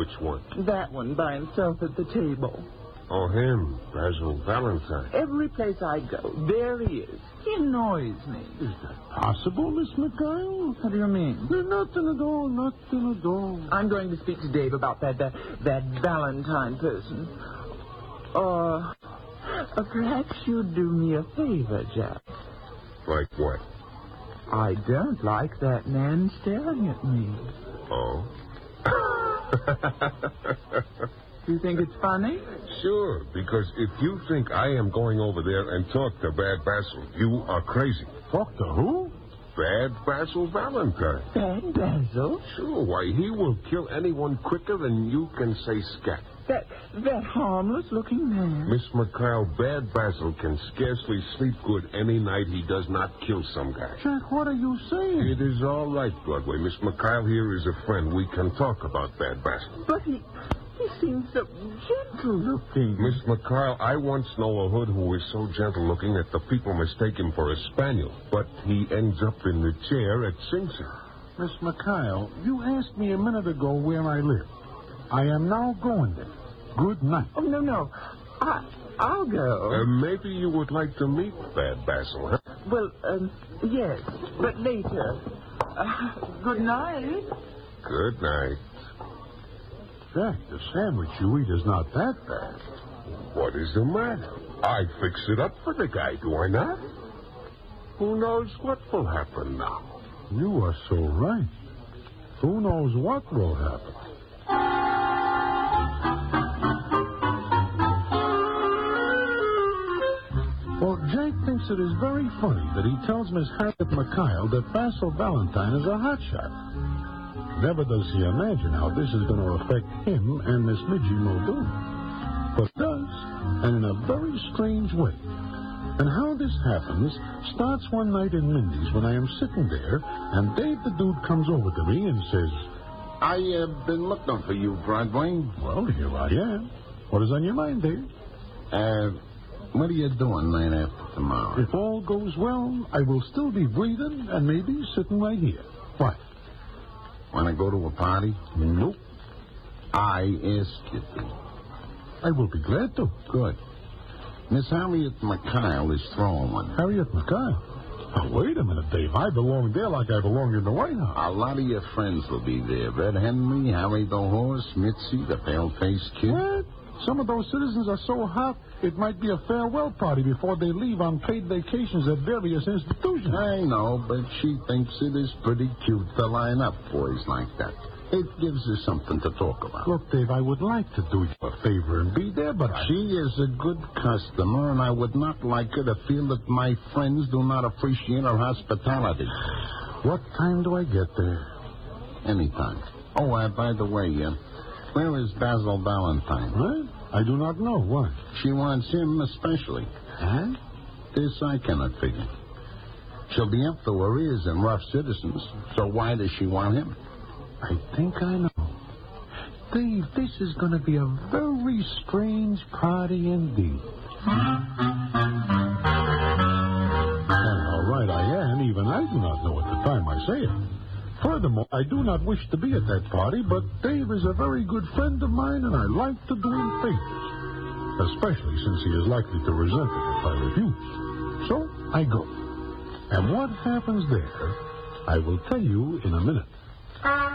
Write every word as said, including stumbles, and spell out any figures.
Which one? That one by himself at the table. Oh, him. Basil Valentine. Every place I go, there he is. He annoys me. Is that possible, Miss McGill? What do you mean? No, nothing at all, nothing at all. I'm going to speak to Dave about that that, that Valentine person. Or uh, perhaps you'd do me a favor, Jack. Like what? I don't like that man staring at me. Oh? Do you think it's funny? Sure, because if you think I am going over there and talk to Bad Basil, you are crazy. Talk to who? Bad Basil Valentine. Bad Basil? Sure, why, he will kill anyone quicker than you can say scat. That that harmless-looking man. Miss McCall, Bad Basil can scarcely sleep good any night he does not kill some guy. Jack, what are you saying? It is all right, Broadway. Miss McCall here is a friend. We can talk about Bad Basil. But he... He seems so gentle-looking. Miss McCall, I once know a hood who is so gentle-looking that the people mistake him for a spaniel, but he ends up in the chair at Sing Sing. Miss McKyle, you asked me a minute ago where I live. I am now going there. Good night. Oh, no, no. I, I'll go. Uh, maybe you would like to meet Bad Basil, huh? Well, um, yes, but later. Uh, good night. Good night. Jack, the sandwich you eat is not that bad. What is the matter? I fix it up for the guy, do I not? Who knows what will happen now? You are so right. Who knows what will happen? Well, Jack thinks it is very funny that he tells Miss Harriet McKyle that Basil Valentine is a hotshot. Never does he imagine how this is going to affect him and Miss Midgie Muldoon. But it does, and in a very strange way. And how this happens starts one night in Mindy's when I am sitting there, and Dave the Dude comes over to me and says, I have uh, been looking for you, Broadway. Well, here I am. What is on your mind, Dave? Uh, what are you doing night after tomorrow? If all goes well, I will still be breathing and maybe sitting right here. What? Want to go to a party? Nope. I asked you to. I will be glad to. Good. Miss Harriet McKyle is throwing one. Harriet McKyle? Oh, wait a minute, Dave. I belong there like I belong in the White House. A lot of your friends will be there. Red Henry, Harry the Horse, Mitzi, the pale-faced kid. What? Some of those citizens are so hot, it might be a farewell party before they leave on paid vacations at various institutions. I know, but she thinks it is pretty cute to line up boys like that. It gives her something to talk about. Look, Dave, I would like to do you a favor and be there, but I... She is a good customer, and I would not like her to feel that my friends do not appreciate her hospitality. What time do I get there? Anytime. Oh, uh, by the way, uh, where is Basil Valentine? What? I do not know. What? She wants him especially. Huh? This I cannot figure. She'll be up to her ears in rough citizens, so why does she want him? I think I know. Dave, this is going to be a very strange party indeed. And how right I am, even I do not know at the time I say it. Furthermore, I do not wish to be at that party, but Dave is a very good friend of mine, and I like to do him favors, especially since he is likely to resent it if I refuse. So, I go. And what happens there, I will tell you in a minute.